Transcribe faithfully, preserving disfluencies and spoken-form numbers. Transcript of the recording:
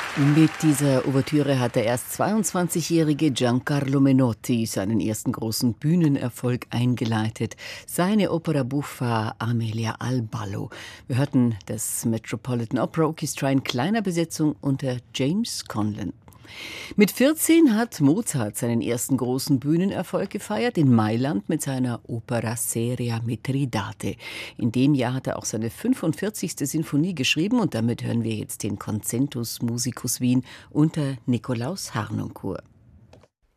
Mit dieser Ouvertüre hat der erst zweiundzwanzigjährige Giancarlo Menotti seinen ersten großen Bühnenerfolg eingeleitet. Seine Opera buffa Amelia al Ballo. Wir hörten das Metropolitan Opera Orchestra in kleiner Besetzung unter James Conlon. Mit vierzehn hat Mozart seinen ersten großen Bühnenerfolg gefeiert in Mailand mit seiner Opera seria Mithridate. In dem Jahr hat er auch seine fünfundvierzigste Sinfonie geschrieben und damit hören wir jetzt den Concentus Musicus Wien unter Nikolaus Harnoncourt.